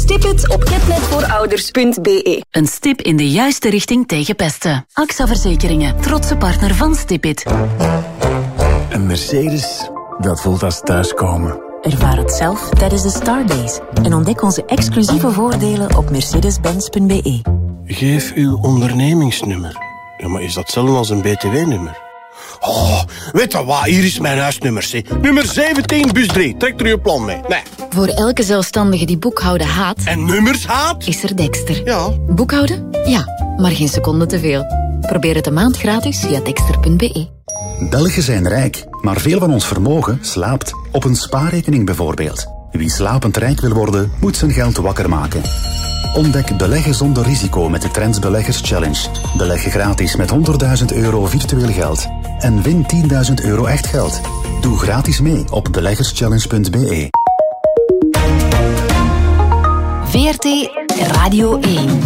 Stip-it op ketnetvoorouders.be. Een stip in de juiste richting tegen pesten. AXA Verzekeringen, trotse partner van Stip-it. Een Mercedes, dat voelt als thuiskomen. Ervaar het zelf tijdens de Star Days. En ontdek onze exclusieve voordelen op mercedes-benz.be. Geef uw ondernemingsnummer. Ja, maar is dat hetzelfde als een BTW-nummer? Oh, weet je wat? Hier is mijn huisnummer, zie. Nummer 17, bus 3. Trek er uw plan mee. Nee. Voor elke zelfstandige die boekhouden haat... En nummers haat? Is er Dexter. Ja. Boekhouden? Ja, maar geen seconde te veel. Probeer het een maand gratis via dexter.be. Belgen zijn rijk, maar veel van ons vermogen slaapt. Op een spaarrekening bijvoorbeeld. Wie slapend rijk wil worden, moet zijn geld wakker maken. Ontdek beleggen zonder risico met de Trends Beleggers Challenge. Beleg gratis met €100.000 virtueel geld. En win €10.000 echt geld. Doe gratis mee op beleggerschallenge.be. VRT Radio 1.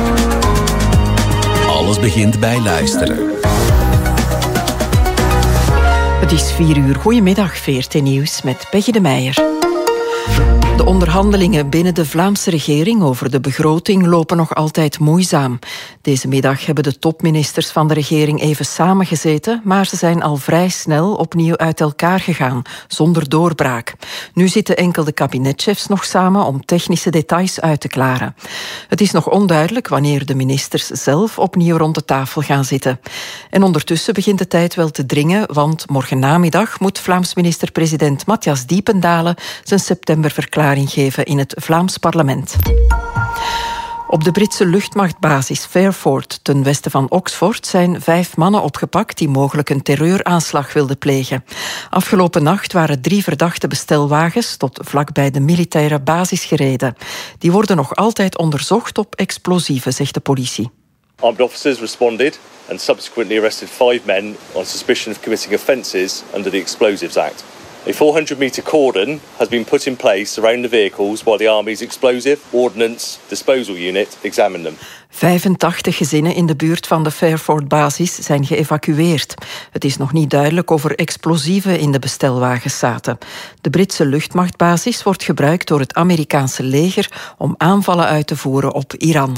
Alles begint bij luisteren. Het is 4 uur. Goedemiddag, VRT Nieuws met Peggy de Meijer. De onderhandelingen binnen de Vlaamse regering over de begroting lopen nog altijd moeizaam. Deze middag hebben de topministers van de regering even samengezeten, maar ze zijn al vrij snel opnieuw uit elkaar gegaan, zonder doorbraak. Nu zitten enkel de kabinetchefs nog samen om technische details uit te klaren. Het is nog onduidelijk wanneer de ministers zelf opnieuw rond de tafel gaan zitten. En ondertussen begint de tijd wel te dringen, want morgen namiddag moet Vlaams minister-president Matthias Diependalen zijn septemberverklaring geven in het Vlaams parlement. Op de Britse luchtmachtbasis Fairford ten westen van Oxford zijn 5 mannen opgepakt die mogelijk een terreuraanslag wilden plegen. Afgelopen nacht waren 3 verdachte bestelwagens tot vlakbij de militaire basis gereden. Die worden nog altijd onderzocht op explosieven, zegt de politie. Armed officers responded and subsequently arrested 5 men on suspicion of committing offences under the Explosives Act. A 400-metre cordon has been put in place around the vehicles while the Army's Explosive Ordnance Disposal Unit examine them. 85 gezinnen in de buurt van de Fairford-basis zijn geëvacueerd. Het is nog niet duidelijk of er explosieven in de bestelwagens zaten. De Britse luchtmachtbasis wordt gebruikt door het Amerikaanse leger om aanvallen uit te voeren op Iran.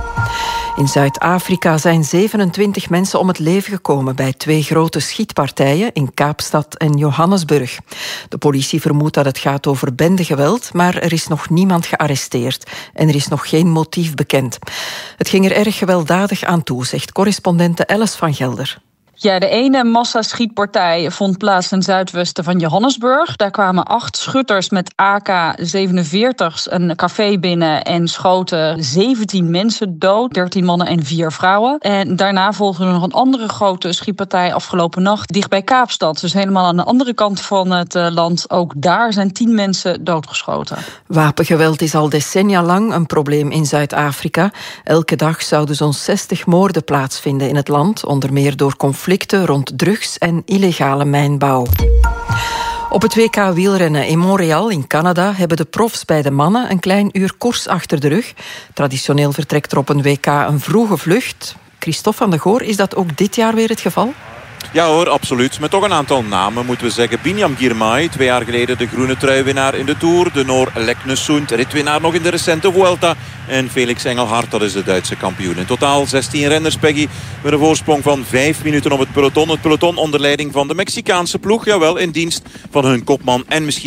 In Zuid-Afrika zijn 27 mensen om het leven gekomen bij 2 grote schietpartijen in Kaapstad en Johannesburg. De politie vermoedt dat het gaat over bendegeweld, maar er is nog niemand gearresteerd en er is nog geen motief bekend. Het ging er erg gewelddadig aan toe, zegt correspondente Alice van Gelder. Ja, de ene massaschietpartij vond plaats ten zuidwesten van Johannesburg. Daar kwamen 8 schutters met AK-47's een café binnen en schoten 17 mensen dood, 13 mannen en 4 vrouwen. En daarna volgde nog een andere grote schietpartij afgelopen nacht dicht bij Kaapstad. Dus helemaal aan de andere kant van het land. Ook daar zijn 10 mensen doodgeschoten. Wapengeweld is al decennia lang een probleem in Zuid-Afrika. Elke dag zouden zo'n 60 moorden plaatsvinden in het land, onder meer door conflicten rond drugs en illegale mijnbouw. Op het WK wielrennen in Montreal in Canada hebben de profs bij de mannen een klein uur koers achter de rug. Traditioneel vertrekt er op een WK een vroege vlucht. Christophe van de Goor, is dat ook dit jaar weer het geval? Ja hoor, absoluut. Met toch een aantal namen moeten we zeggen. Binyam Girmay, 2 jaar geleden de groene truiwinnaar in de Tour. De Noor Leknesund, ritwinnaar nog in de recente Vuelta. En Felix Engelhard, dat is de Duitse kampioen. In totaal 16 renners, Peggy, met een voorsprong van 5 minuten op het peloton. Het peloton onder leiding van de Mexicaanse ploeg. Jawel, in dienst van hun kopman en misschien